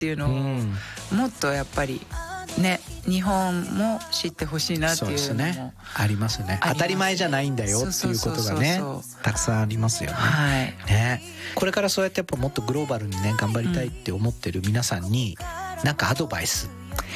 っていうのをもっとやっぱりね、日本も知ってほしいなっていうのもそうですね、ありますね。当たり前じゃないんだよっていうことがね、たくさんありますよね。 はいね、これからそうやってやっぱもっとグローバルにね頑張りたいって思ってる皆さんになんかアドバイス。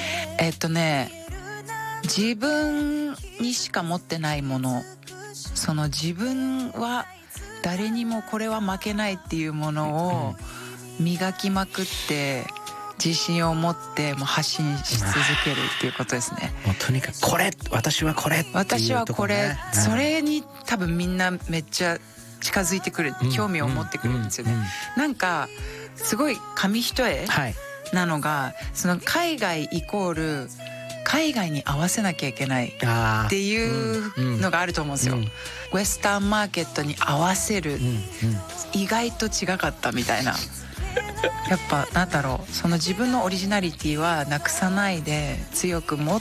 自分にしか持ってないもの、その自分は誰にもこれは負けないっていうものを磨きまくって自信を持ってもう発信し続けるっていうことですね。 もうとにかくこれ、私はこれっていうとこ、ね、 私はこれ、それに多分みんなめっちゃ近づいてくる、興味を持ってくるんですよね。なんかすごい紙一重なのが、その海外イコール海外に合わせなきゃいけないっていうのがあると思うんですよ。ウエスタンマーケットに合わせる、意外と違かったみたいな。やっぱなんだろう、その自分のオリジナリティはなくさないで強く持って、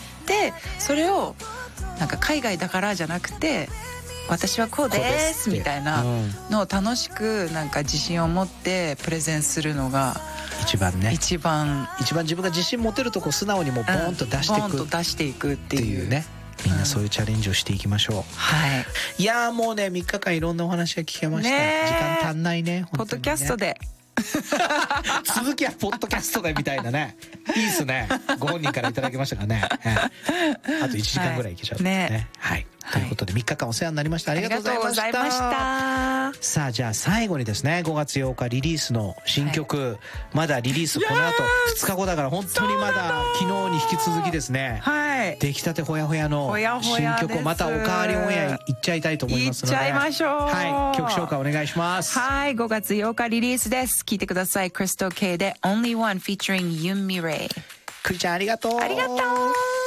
それをなんか海外だからじゃなくて私はこうですみたいなのを楽しくなんか自信を持ってプレゼンするのが一番ね、 一番自分が自信持てるとこ素直にもうボーンと出していくっていうね。みんなそういうチャレンジをしていきましょう。 はい。 いやもうね3日間いろんなお話が聞けました。時間足んないね。 ポッドキャストで続きはポッドキャストでみたいなね。いいですね。ご本人からいただきましたからね。あと1時間ぐらいいけちゃうね。はい。ということで3日間お世話になりました。ありがとうございました。さあじゃあ最後にですね、5月8日リリースの新曲、まだリリースこの後2日後だから本当にまだ昨日に引き続きですね、出来たてほやほやの新曲をまたおかわりオンエアいっちゃいたいと思いますので、 いっちゃいましょう。 はい、曲紹介お願いします。 はい、5月8日リリースです。聞いてください。Crystal K で Only One featuring Yumi Ray。 くりちゃんありがとう。 ありがとう。